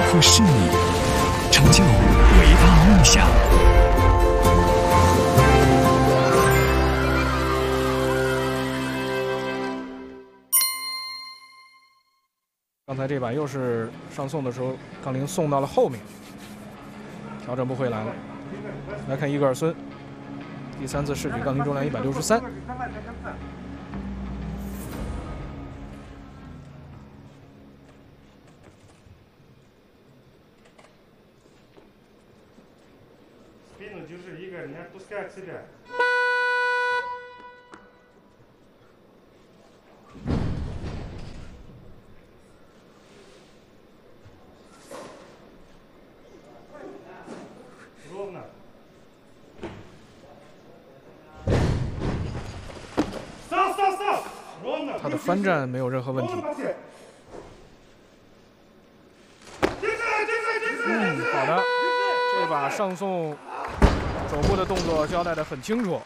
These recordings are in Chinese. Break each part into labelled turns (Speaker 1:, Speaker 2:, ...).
Speaker 1: 和视野，成就伟大梦想。
Speaker 2: 刚才这把又是上送的时候，杠铃送到了后面，调整不回来了。来看伊戈尔孙，第3次试举杠铃重量163。他的翻站没有任何问题。好的，这把上送手部的动作交代得很清楚。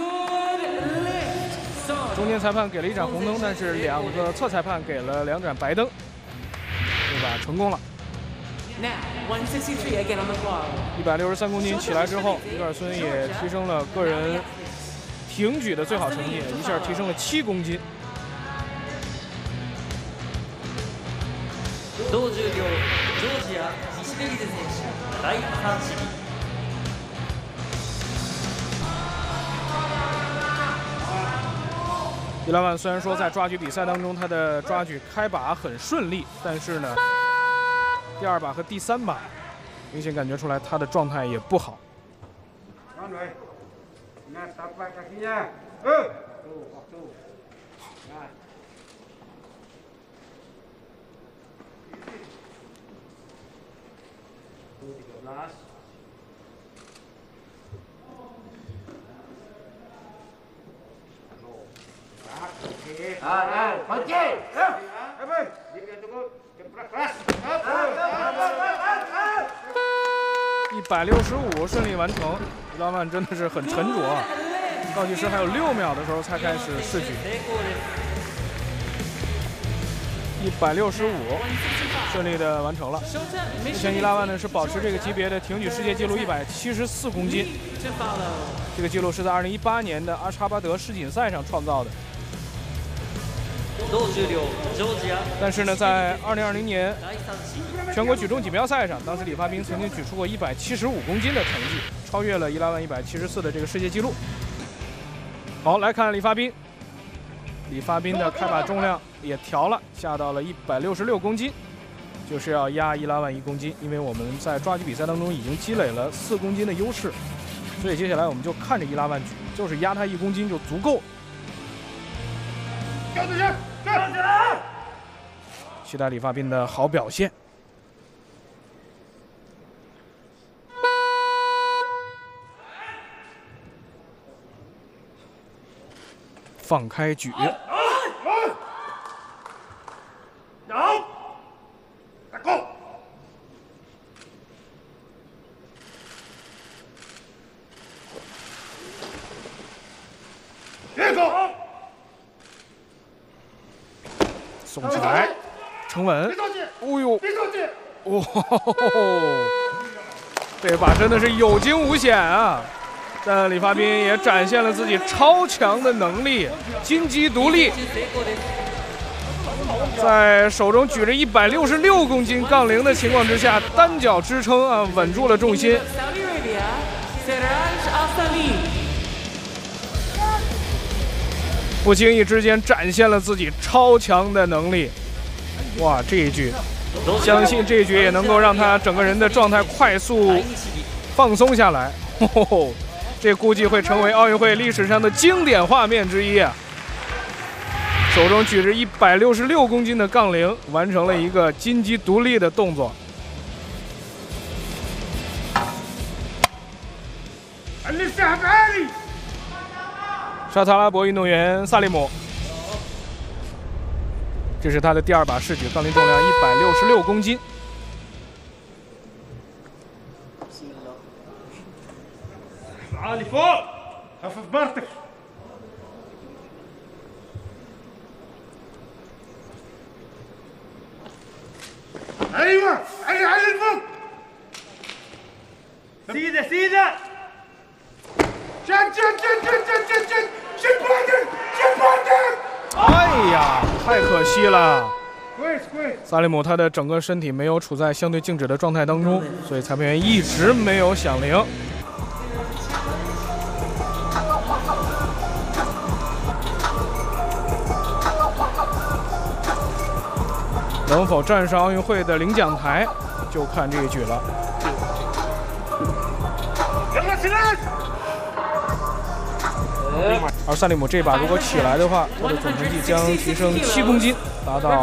Speaker 2: 中间裁判给了1盏红灯，但是2个侧裁判给了2盏白灯，这把成功了。163公斤起来之后，伊戈尔孙也提升了个人挺举的最好成绩，一下提升了7公斤。
Speaker 3: 同重量ジョージア西出リゼ選手第3試技。
Speaker 2: 伊拉万虽然说在抓举比赛当中他的抓举开把很顺利，但是呢，第2把和第3把明显感觉出来他的状态也不好。165顺利完成，伊拉万真的是很沉着啊！倒计时还有6秒的时候才开始试举。165顺利的完成了。目前伊拉万呢是保持这个级别的挺举世界纪录174公斤，这个纪录是在2018年的阿什哈巴德世锦赛上创造的。但是呢，在2020年全国举重锦标赛上，当时李发彬曾经举出过175公斤的成绩，超越了伊拉万174的这个世界纪录。好，来看李发彬，李发彬的开把重量也调了，下到了166公斤，就是要压伊拉万1公斤。因为我们在抓举比赛当中已经积累了4公斤的优势，所以接下来我们就看着伊拉万举，就是压他1公斤就足够。期待李发彬的好表现。放开举，送起来，成稳。哦呦，哦，这把真的是有惊无险啊！但李发彬也展现了自己超强的能力，金鸡独立，在手中举着166公斤杠铃的情况之下，单脚支撑啊，稳住了重心。不经意之间展现了自己超强的能力，哇！这一局，相信这一局也能够让他整个人的状态快速放松下来。这估计会成为奥运会历史上的经典画面之一啊！手中举着166公斤的杠铃，完成了一个金鸡独立的动作。沙特阿拉伯运动员萨利姆，这是他的第2把试举，杠铃重量166公斤。
Speaker 4: عالي فوق خفف برتك ايوه على الفوق. سيدة سيدة. شد شد شد شد شد شد شد شد بعدك شد بعدك.
Speaker 2: 哎呀，太可惜了。
Speaker 4: كويس كويس.
Speaker 2: 萨利姆他的整个身体没有处在相对静止的状态当中，所以裁判员一直没有响铃。能否站上奥运会的领奖台，就看这一局了。而萨利姆这把如果起来的话，他的总成绩将提升7公斤，达到